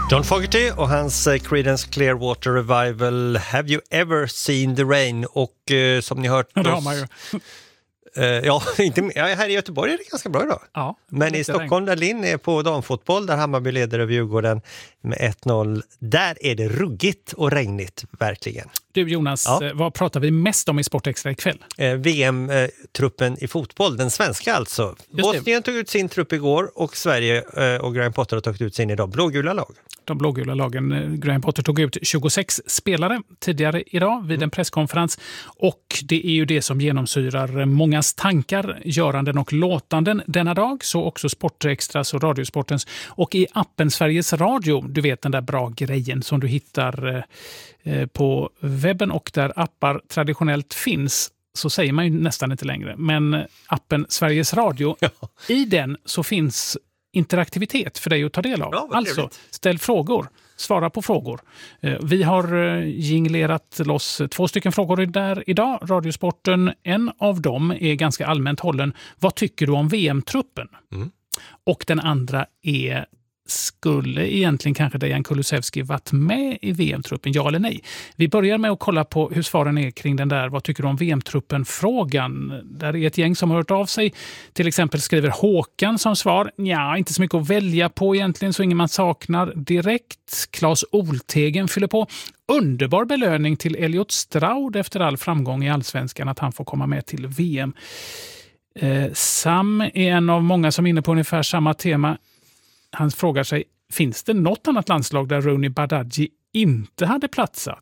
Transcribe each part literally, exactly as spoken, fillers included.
John Fogerty och hans Creedence Clearwater Revival, Have You Ever Seen the Rain? Och eh, som ni hört... Ja, det har man ju. Eh, ja, inte, ja, här i Göteborg är det ganska bra idag. Ja, men i Stockholm där Linn är på damfotboll, där Hammarby leder över Djurgården med ett noll. Där är det ruggigt och regnigt, verkligen. Du Jonas, ja. vad pratar vi mest om i Sportextra ikväll? Eh, V M-truppen i fotboll, den svenska alltså. Bosnien tog ut sin trupp igår och Sverige eh, och Graham Potter har tagit ut sin idag. Blågula lag. De blågula lagen. Graham Potter tog ut tjugosex spelare tidigare idag vid en presskonferens. Och det är ju det som genomsyrar mångas tankar, göranden och låtanden denna dag. Så också Sportextras och Radiosportens. Och i appen Sveriges Radio, du vet den där bra grejen som du hittar eh, på webben och där appar traditionellt finns. Så säger man ju nästan inte längre. Men appen Sveriges Radio, ja. I den så finns interaktivitet för dig att ta del av. Ja, alltså, ställ frågor, svara på frågor. Vi har jinglerat loss två stycken frågor där idag. Radiosporten, en av dem är ganska allmänt hållen. Vad tycker du om V M-truppen? Mm. Och den andra är, skulle egentligen kanske Dejan Kulusevski varit med i V M-truppen, ja eller nej? Vi börjar med att kolla på hur svaren är kring den där vad tycker du om V M-truppen-frågan. Där är ett gäng som har hört av sig. Till exempel skriver Håkan som svar. Ja, inte så mycket att välja på egentligen, så ingen man saknar direkt. Claes Oltegen fyller på. Underbar belöning till Elliot Stroud efter all framgång i Allsvenskan att han får komma med till V M. Eh, Sam är en av många som är inne på ungefär samma tema. Han frågar sig, finns det något annat landslag där Rooney Badaji inte hade platsat?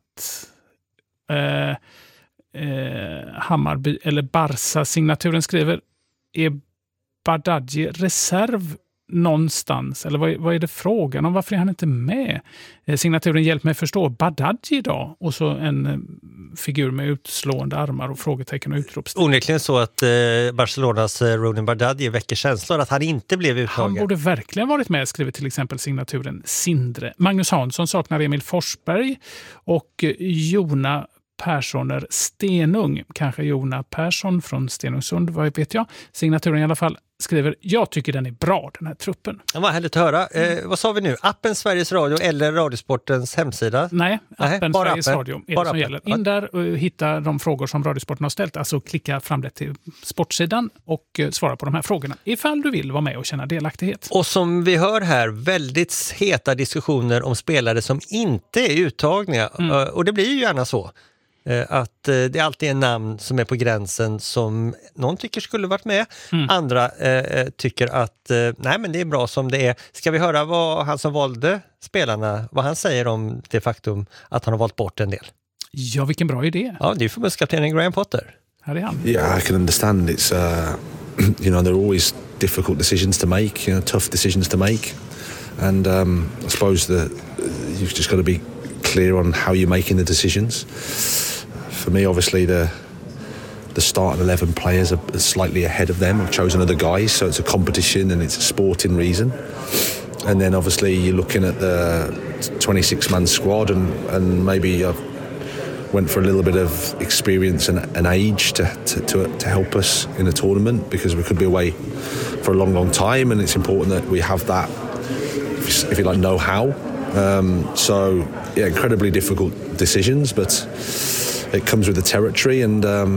Eh, eh, Hammarby eller Barca-signaturen skriver, är Badaji reserv någonstans? Eller vad, vad är det frågan om? Varför är han inte med? Eh, signaturen hjälp mig förstå. Badaji idag. Och så en eh, figur med utslående armar och frågetecken och utropstecken. Onekligen så att eh, Barcelonas eh, Rooney Badaji väcker känslor att han inte blev uttagen. Han borde verkligen varit med, skriver till exempel signaturen Sindre. Magnus Hansson saknar Emil Forsberg och eh, Jona Perssoner Stenung, kanske Jona Persson från Stenungsund, vad vet jag. Signaturen i alla fall skriver, jag tycker den är bra, den här truppen. Ja, vad härligt att höra. Eh, vad sa vi nu? Appen Sveriges Radio eller Radiosportens hemsida? Nej, appen Nej, Sveriges appen. Radio är bara det som appen. gäller. In där och hitta de frågor som Radiosporten har ställt. Alltså klicka fram det till sportsidan och eh, svara på de här frågorna. Ifall du vill vara med och känna delaktighet. Och som vi hör här, väldigt heta diskussioner om spelare som inte är uttagna. Mm. Uh, och det blir ju gärna så. Att det alltid är en namn som är på gränsen som någon tycker skulle varit med. Mm. Andra eh, tycker att eh, nej, men det är bra som det är. Ska vi höra vad han som valde spelarna, vad han säger om det faktum att han har valt bort en del? Ja, vilken bra idé. Ja, det är förbundskaptenen Graham Potter. Här är han. Yeah, I can understand. It's uh, you know, there are always difficult decisions to make, you know, tough decisions to make. And um, I suppose that you've just got to be clear on how you're making the decisions. For me, obviously, the the starting eleven players are slightly ahead of them. I've chosen other guys, so it's a competition and it's a sporting reason. And then, obviously, you're looking at the twenty-six man squad, and, and maybe I've went for a little bit of experience and, and age to, to, to, to help us in a tournament, because we could be away for a long, long time, and it's important that we have that, if you like, know-how. Um, so, yeah, incredibly difficult decisions, but it comes with the territory, and um,